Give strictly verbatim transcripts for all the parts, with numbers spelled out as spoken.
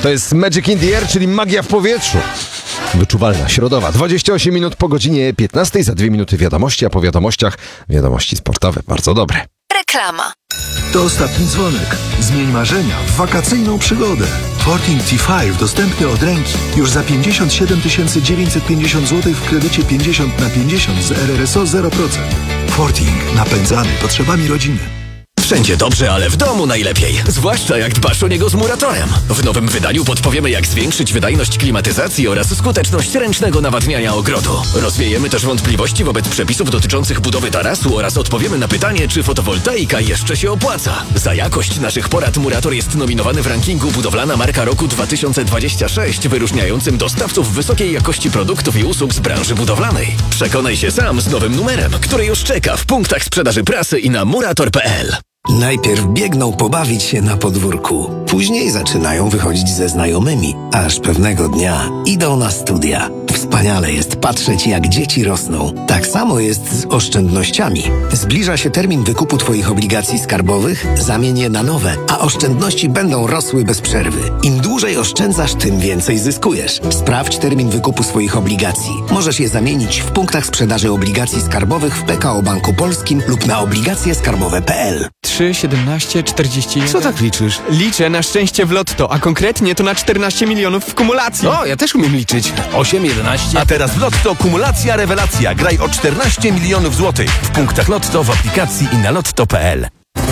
To jest Magic in the Air, czyli magia w powietrzu. Wyczuwalna, środowa, dwadzieścia osiem minut po godzinie piętnastej, za dwie minuty wiadomości, a po wiadomościach wiadomości sportowe. Bardzo dobre. Reklama. To ostatni dzwonek. Zmień marzenia w wakacyjną przygodę. Forting T pięć dostępny od ręki już za pięćdziesiąt siedem tysięcy dziewięćset pięćdziesiąt złotych w kredycie pięćdziesiąt na pięćdziesiąt z R R S O zero procent. Forting. Napędzany potrzebami rodziny. Wszędzie dobrze, ale w domu najlepiej. Zwłaszcza jak dbasz o niego z Muratorem. W nowym wydaniu podpowiemy, jak zwiększyć wydajność klimatyzacji oraz skuteczność ręcznego nawadniania ogrodu. Rozwiejemy też wątpliwości wobec przepisów dotyczących budowy tarasu oraz odpowiemy na pytanie, czy fotowoltaika jeszcze się opłaca. Za jakość naszych porad Murator jest nominowany w rankingu Budowlana Marka Roku dwa tysiące dwudziestego szóstego, wyróżniającym dostawców wysokiej jakości produktów i usług z branży budowlanej. Przekonaj się sam z nowym numerem, który już czeka w punktach sprzedaży prasy i na murator kropka p l. Najpierw biegną pobawić się na podwórku, później zaczynają wychodzić ze znajomymi, aż pewnego dnia idą na studia. Wspaniale jest patrzeć, jak dzieci rosną. Tak samo jest z oszczędnościami. Zbliża się termin wykupu Twoich obligacji skarbowych, zamień je na nowe, a oszczędności będą rosły bez przerwy. Im dłużej oszczędzasz, tym więcej zyskujesz. Sprawdź termin wykupu swoich obligacji. Możesz je zamienić w punktach sprzedaży obligacji skarbowych w P K O Banku Polskim lub na obligacje skarbowe kropka p l. trzy, siedemnaście, czterdzieści jeden. Co tak liczysz? Liczę na szczęście w lotto, a konkretnie to na czternaście milionów w kumulacji. O, ja też umiem liczyć. osiem, jedenaście. A teraz w Lotto kumulacja rewelacja. Graj o czternaście milionów złotych. W punktach Lotto, w aplikacji i na lotto kropka p l.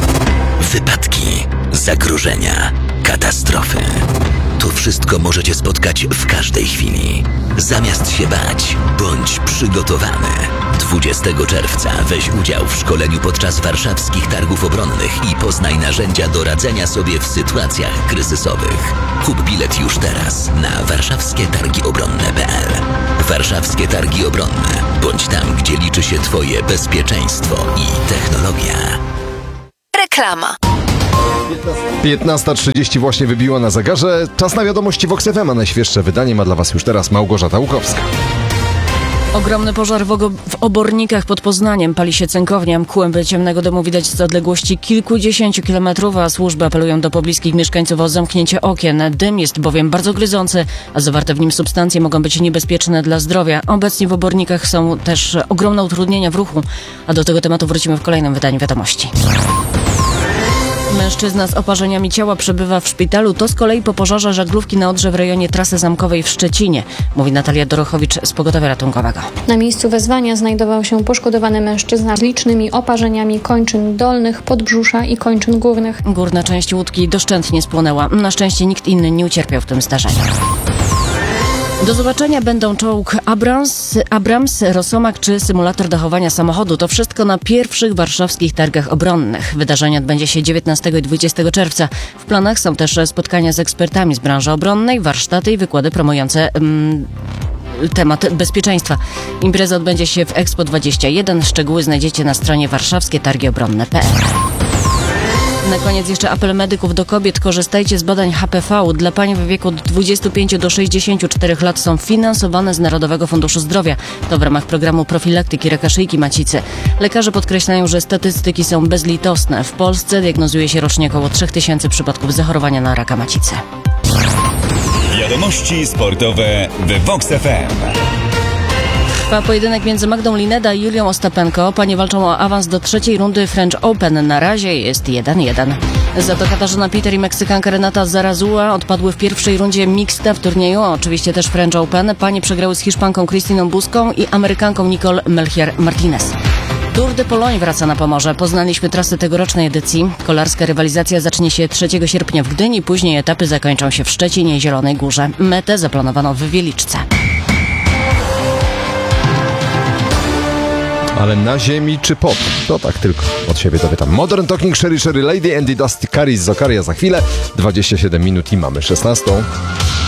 Wypadki, zagrożenia, katastrofy. To wszystko możecie spotkać w każdej chwili. Zamiast się bać, bądź przygotowany. dwudziestego czerwca weź udział w szkoleniu podczas warszawskich targów obronnych i poznaj narzędzia do radzenia sobie w sytuacjach kryzysowych. Kup bilet już teraz na warszawskie targi obronne kropka p l. Warszawskie Targi Obronne. Bądź tam, gdzie liczy się Twoje bezpieczeństwo i technologia. Reklama. piętnasta trzydzieści właśnie wybiła na zegarze. Czas na wiadomości Vox F M, a najświeższe wydanie ma dla Was już teraz Małgorzata Łukowska. Ogromny pożar w, og- w Obornikach pod Poznaniem. Pali się cynkownia. Kłęby ciemnego dymu widać z odległości kilkudziesięciu kilometrów, a służby apelują do pobliskich mieszkańców o zamknięcie okien. Dym jest bowiem bardzo gryzący, a zawarte w nim substancje mogą być niebezpieczne dla zdrowia. Obecnie w Obornikach są też ogromne utrudnienia w ruchu, a do tego tematu wrócimy w kolejnym wydaniu wiadomości. Mężczyzna z oparzeniami ciała przebywa w szpitalu. To z kolei po pożarze żaglówki na Odrze w rejonie Trasy Zamkowej w Szczecinie, mówi Natalia Dorochowicz z Pogotowia Ratunkowego. Na miejscu wezwania znajdował się poszkodowany mężczyzna z licznymi oparzeniami kończyn dolnych, podbrzusza i kończyn górnych. Górna część łódki doszczętnie spłonęła. Na szczęście nikt inny nie ucierpiał w tym zdarzeniu. Do zobaczenia będą czołg Abrams, Abrams, Rosomak czy symulator dachowania samochodu. To wszystko na pierwszych warszawskich targach obronnych. Wydarzenie odbędzie się dziewiętnastego i dwudziestego czerwca. W planach są też spotkania z ekspertami z branży obronnej, warsztaty i wykłady promujące um, temat bezpieczeństwa. Impreza odbędzie się w Expo dwadzieścia jeden. Szczegóły znajdziecie na stronie warszawskie targi obronne kropka p l. Na koniec jeszcze apel medyków do kobiet. Korzystajcie z badań H P V. Dla pań w wieku od dwudziestu pięciu do sześćdziesięciu czterech lat są finansowane z Narodowego Funduszu Zdrowia. To w ramach programu profilaktyki raka szyjki macicy. Lekarze podkreślają, że statystyki są bezlitosne. W Polsce diagnozuje się rocznie około trzech tysięcy przypadków zachorowania na raka macicy. Wiadomości sportowe w Vox F M. Trwa pojedynek między Magdą Lineda i Julią Ostapenko. Panie walczą o awans do trzeciej rundy French Open. Na razie jest jeden jeden. Za to Katarzyna Peter i Meksykanka Renata Zarazua odpadły w pierwszej rundzie mixta w turnieju, oczywiście też French Open. Panie przegrały z Hiszpanką Krystyną Buską i Amerykanką Nicole Melchior Martinez. Tour de Pologne wraca na Pomorze. Poznaliśmy trasy tegorocznej edycji. Kolarska rywalizacja zacznie się trzeciego sierpnia w Gdyni, później etapy zakończą się w Szczecinie i Zielonej Górze. Metę zaplanowano w Wieliczce. Ale na ziemi czy pod? To tak tylko od siebie dopytam. Modern Talking, Sherry Sherry Lady, Andy Dusty Caris z Okaria za chwilę. dwadzieścia siedem minut i mamy szesnastą.